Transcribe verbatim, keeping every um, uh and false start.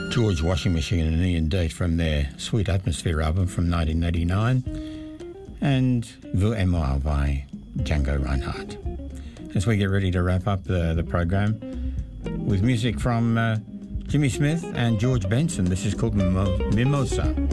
George Washing Machine and Ian Date from their Sweet Atmosphere album from nineteen eighty-nine, and Vous et moi by Django Reinhardt. As we get ready to wrap up the, the program with music from uh, Jimmy Smith and George Benson, this is called Mimo- Mimosa.